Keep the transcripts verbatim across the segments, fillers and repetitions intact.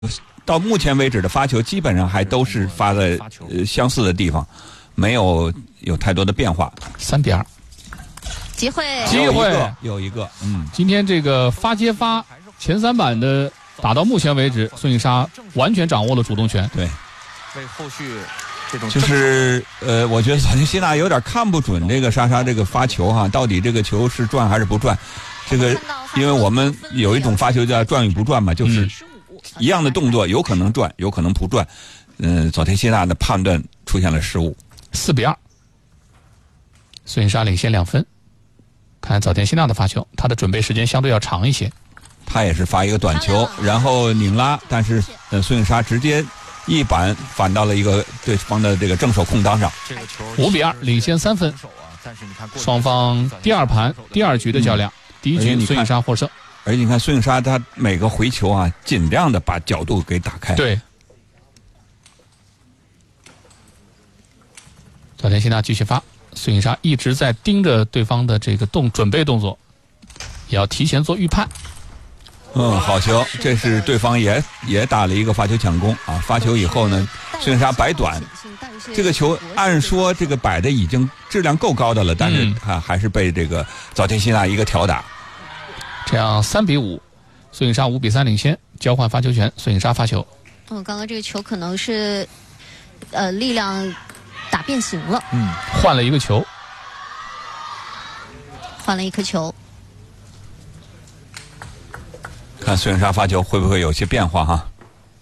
到目前为止的发球基本上还都是发在呃相似的地方，没有有太多的变化。 三比二， 机会， 机会有一个，嗯， 今天这个发接发前三板的打到目前为止，孙颖莎完全掌握了主动权。 对， 为后续这种就是呃，我觉得草田希娜有点看不准这个莎莎这个发球哈，到底这个球是转还是不转？这个，因为我们有一种发球叫转与不转嘛，就是一样的动作，有可能转，有可能不转。嗯、呃，草田希娜的判断出现了失误， 四比二，孙颖莎领先两分。看早田希娜的发球，她的准备时间相对要长一些。 她也是发一个短球，然后拧拉，但是呃，孙颖莎直接一板反到了一个对方的这个正手空当上。 这个球五比二，领先三分。双方第二盘第二局的较量，嗯、第一局孙颖莎获胜。 而且你看孙颖莎，她每个回球啊，尽量的把角度给打开。 对。早田希娜继续发，孙颖莎一直在盯着对方的这个动准备动作，也要提前做预判。 嗯，好球！这是对方也也打了一个发球抢攻啊！发球以后呢，孙颖莎摆短，这个球按说这个摆的已经质量够高的了，但是啊还是被这个早田希娜一个挑打。 这样三比五，孙颖莎五比三领先，交换发球权，孙颖莎发球。 嗯，刚刚这个球可能是呃力量打变形了， 嗯，换了一个球， 换了一颗球。 看孙颖莎发球会不会有些变化哈？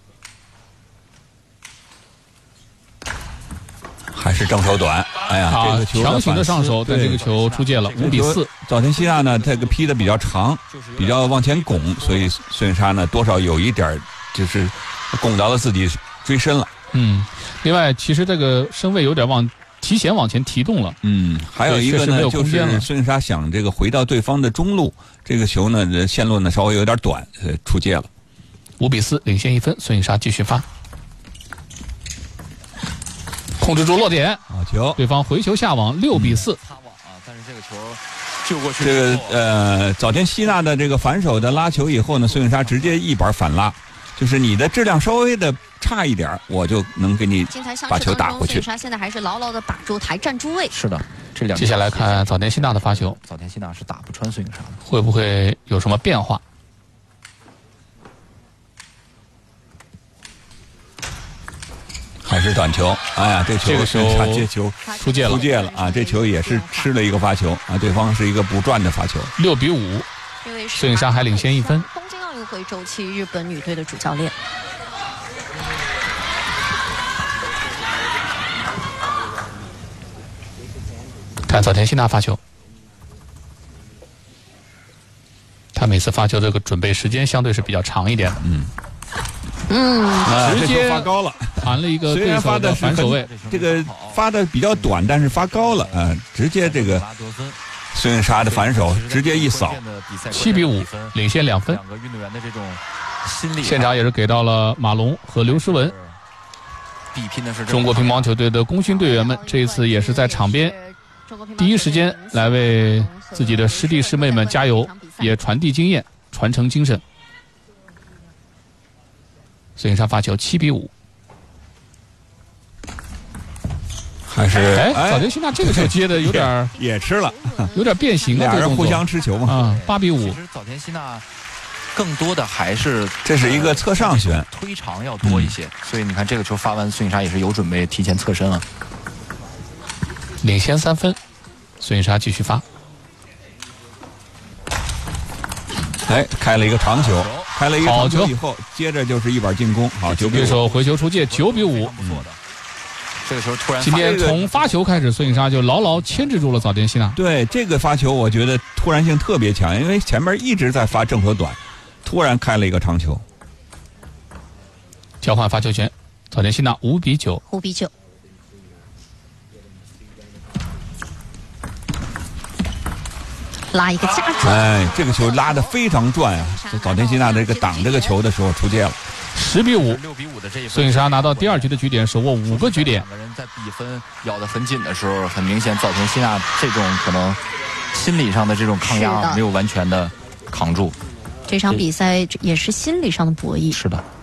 还是正手短，哎呀， 啊、 这个球强行的上手，对这个球出界了，五比四。 早田希娜呢，这个劈的比较长，比较往前拱，所以孙颖莎呢多少有一点就是拱到了自己追身了。 嗯，另外其实这个身位有点往提前往前提动了。 嗯，还有一个呢，就是孙颖莎想这个回到对方的中路，这个球呢线路呢稍微有点短，呃，出界了。 五比四，领先一分，孙颖莎继续发。控制住落点， 好球！ 对方回球下网，六比四。 擦网啊，但是这个球救过去。 这个呃，早田希娜的这个反手的拉球以后呢，孙颖莎直接一板反拉，就是你的质量稍微的差一点，我就能给你把球打回去。 孙颖莎现在还是牢牢的把住台站住位。 是的，这两。 接下来看早田希娜的发球， 早田希娜是打不穿孙颖莎的， 会不会有什么变化？ 还是短球，哎呀，这球这个球接球出界了， 出界了啊！这球也是吃了一个发球啊，对方是一个不转的发球， 六比五，孙颖莎还领先一分。 东京奥运会周期日本女队的主教练。 看早田希娜发球，她每次发球这个准备时间相对是比较长一点的，嗯。 嗯， 啊、 直接发高了， 弹了一个对手的反手位， 这个发的比较短，但是发高了，啊、呃，直接这个孙颖莎的反手直接一扫， 七比五，领先两分。 两个运动员的这种心理， 现场也是给到了马龙和刘诗雯。 比拼的是中国乒乓球队的功勋队员们，这一次也是在场边第一时间来为自己的师弟师妹们加油，也传递经验，传承精神。孙颖莎发球七比五， 还是哎，早田希娜这个球接的有点也吃了， 有点变形了， 俩人互相吃球嘛。 啊，八比五。 其实早田希娜更多的还是这是一个侧上旋， 推长要多一些，嗯、所以你看这个球发完，孙颖莎也是有准备提前侧身了， 领先三分，孙颖莎继续发。 哎，开了一个长球。开了一个长球以后，接着就是一板进攻，好，九比五。 对手回球出界，九比五。 不错的。这个球突然， 今天从发球开始，孙颖莎就牢牢牵制住了早田希娜。 对这个发球，我觉得突然性特别强，因为前面一直在发正手短，突然开了一个长球。 交换发球权，早田希娜五比九。 五比九。拉一个加转， 哎，这个球拉得非常转啊！早田希娜这个挡这个球的时候出界了， 十比五， 六比五的这一分， 孙颖莎拿到第二局的局点，手握五个局点。 两个人在比分咬得很紧的时候，很明显早田希娜这种可能心理上的这种抗压没有完全的扛住。 这场比赛也是心理上的博弈。 是的。